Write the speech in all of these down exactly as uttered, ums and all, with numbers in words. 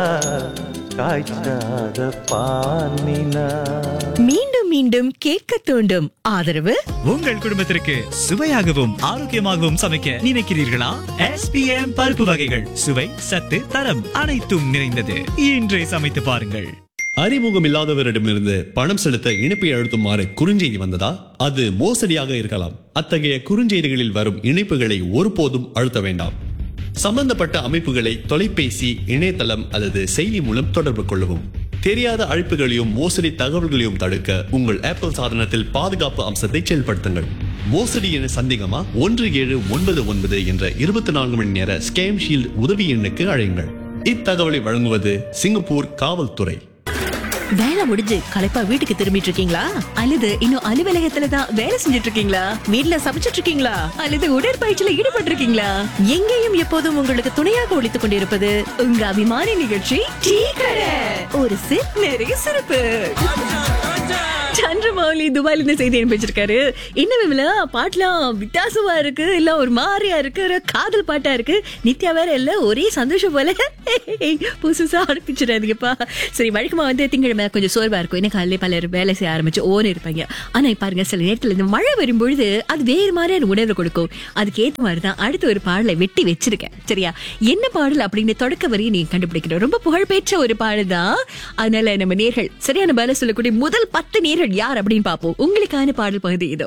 காய்ச்சாத பானினா. மீண்டும் மீண்டும் கேட்க தூண்டும் ஆதரவு. உங்கள் குடும்பத்திற்கு சுவையாகவும் ஆரோக்கியமாகவும் சமைக்க நினைக்கிறீர்களா? எஸ் பி எம் பருப்பு வகைகள் சுவை சத்து தரம் அனைத்தும் நிறைந்தது. இன்றே சமைத்து பாருங்கள். அறிமுகம் இல்லாதவரிடமிருந்து பணம் செலுத்த இணைப்பை அழுத்துமாறு குறுஞ்செய்தி வந்ததா? அது மோசடியாக இருக்கலாம். அத்தகைய குறுஞ்செய்திகளில் வரும் இணைப்புகளை ஒருபோதும் அழுத்த வேண்டாம். சம்பந்தப்பட்ட அமைப்புகளை தொலைபேசி, இணையதளம் அல்லது செயலி மூலம் தொடர்பு கொள்ளவும். தெரியாத அழைப்புகளையும் மோசடி தகவல்களையும் தடுக்க உங்கள் ஆப்பிள் சாதனத்தில் பாதுகாப்பு அம்சத்தை செயல்படுத்துங்கள். மோசடி என சந்தேகமா? ஒன்று ஏழு ஒன்பது ஒன்பது என்ற இருபத்தி நான்கு மணி நேர ஸ்கேம் ஷீல்ட் உதவி எண்ணுக்கு அழையுங்கள். இத்தகவலை வழங்குவது சிங்கப்பூர் காவல்துறை. வேலை முடிஞ்சு களைப்பா வீட்டுக்கு திரும்பிட்டு இருக்கீங்களா? அல்லது இன்னும் அலுவலகத்துல தான் வேலை செஞ்சுட்டு இருக்கீங்களா? வீட்ல சமைச்சிட்டு இருக்கீங்களா? அல்லது உடற்பயிற்சியில ஈடுபட்டு இருக்கீங்களா? எங்கேயும் எப்போதும் உங்களுக்கு துணையாக ஒழித்துக் கொண்டிருப்பது உங்க அபிமான நிகழ்ச்சி டீ கடை. ஒரு சிப் நிறைய சிறப்பு. சந்திரமௌலி துபாயில இருந்து செய்தி அனுப்பிச்சிருக்காரு. என்ன விமலா, பாட்டுலாம் வித்தியாசமா இருக்கு, இல்ல ஒரு மாதிரியா இருக்கு, காதல் பாட்டா இருக்கு. நித்யா வேற இல்ல, ஒரே சந்தோஷம் போல. புதுசா அனுப்பிச்சிடாதீங்கப்பா. சரி, வழக்கமா வந்து திங்கட்கிழமை கொஞ்சம் சோர்வா இருக்கும். என்ன காலையில பலர் வேலை செய்ய ஆரம்பிச்சு ஓன இருப்பாங்க. ஆனா பாருங்க, சில நேரத்துல இந்த மழை வரும்பொழுது அது வேறு மாதிரியான உணர்வு கொடுக்கும். அதுக்கு ஏற்ற மாதிரிதான் அடுத்த ஒரு பாடலை வெட்டி வச்சிருக்கேன். சரியா, என்ன பாடல் அப்படின்னு தொடக்க வரையும் நீங்க கண்டுபிடிக்கணும். ரொம்ப புகழ்பெற்ற ஒரு பாடல் தான். அதனால நம்ம நேர்கள் சரியான பதில சொல்லக்கூடிய முதல் பத்து நேர்கள் யார் அப்படின்னு பாப்போம். உங்களுக்கான பாடல் பகுதி இதோ.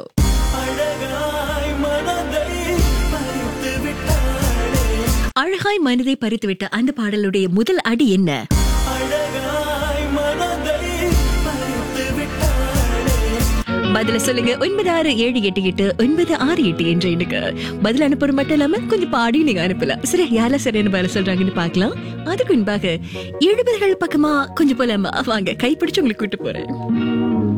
அழகாய் மனதை பறித்து விட்ட அந்த பாடலுடைய முதல் அடி என்ன? பதில சொல்லுங்க. ஒன்பது ஆறு ஏழு எட்டு எட்டு ஒன்பது ஆறு எட்டு என்ற எண்ணுக்கு பதில் அனுப்புறது மட்டும் இல்லாம கொஞ்சம் பாடி நீங்க அனுப்பலாம். சரி, யாரெல்லாம் சரியான பதில சொல்றாங்கன்னு பாக்கலாம். அதுக்கு முன்பாக எழுபதுகள் பக்கமா கொஞ்சம் போலாமா? வாங்க, கைப்பிடிச்சு உங்களுக்கு கூட்டு போறேன்.